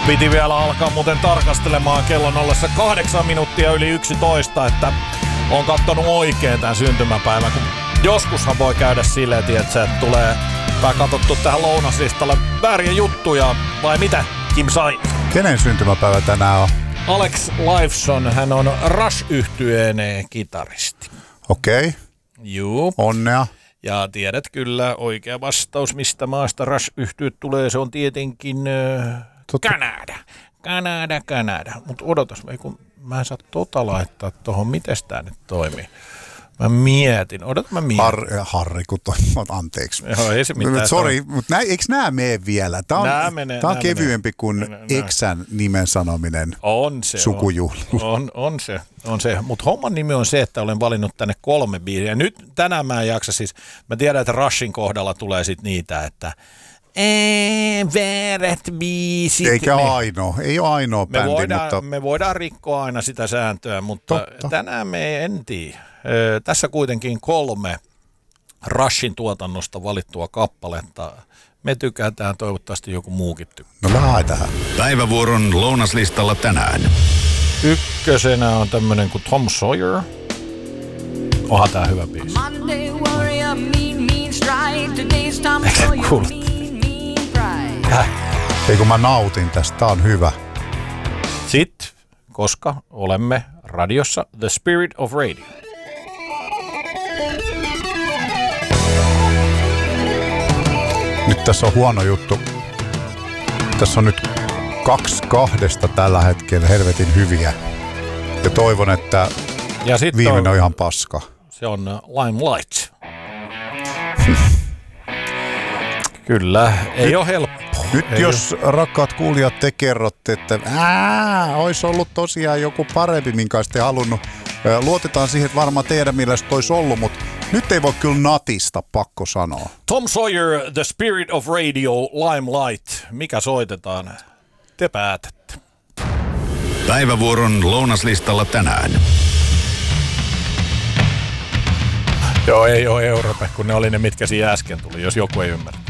Piti vielä alkaa muuten tarkastelemaan kellon ollessa 8 minuuttia yli 11, että on kattonut oikein tämän syntymäpäivän. Joskushan voi käydä silleen, että tulee katsottu tähän lounaslistalle vääriä juttuja, vai mitä, Kim Sai? Kenen syntymäpäivä tänään on? Alex Lifeson, hän on Rush-yhtyeen kitaristi. Okei. Juu. Onnea. Ja tiedät kyllä, oikea vastaus, mistä maasta Rush-yhtyeet tulee, se on tietenkin Kanada. Mutta odotas, kun mä en saa laittaa tohon, mites tää nyt toimii. Mä mietin. Harri, kun anteeksi. Joo, ei se mitään. Sori, mutta eikö nää mene vielä? Tää on kevyempi kuin Eksän nimen sanominen sukujuhliin. On se. Mutta homman nimi on se, että olen valinnut tänne 3 biisiä. Nyt tänään mä en jaksa siis. Mä tiedän, että Rushin kohdalla tulee sit niitä, että väärät biisit. Eikä ainoa. Ei ole ainoa bändi, mutta me voidaan rikkoa aina sitä sääntöä, mutta totta. Tänään me en tiedä. Tässä kuitenkin 3 Rushin tuotannosta valittua kappaletta. Me tykätään, toivottavasti joku muukin tykkää. No vähän tähän. Päivävuoron lounaslistalla tänään. Ykkösenä on tämmönen kuin Tom Sawyer. Onhan tää hyvä biisi. Ei kun mä nautin tästä, tää on hyvä. Sitten, koska olemme radiossa, The Spirit of Radio. Nyt tässä on huono juttu. Tässä on nyt 2 tällä hetkellä helvetin hyviä. Ja toivon, että viimeinen on ihan paska. Se on Limelight. Kyllä, ei ole helppo. Nyt jos rakkaat kuulijat te kerrotte, että olisi ollut tosiaan joku parempi, minkä olisitte halunnut. Luotetaan siihen, että varmaan teidän mielestä olisi ollut, mutta nyt ei voi kyllä natista, pakko sanoa. Tom Sawyer, The Spirit of Radio, Limelight. Mikä soitetaan? Te päätätte. Päivävuoron lounaslistalla tänään. Joo, ei ole Europe, kun ne oli ne, mitkä siinä äsken tuli, jos joku ei ymmärrä.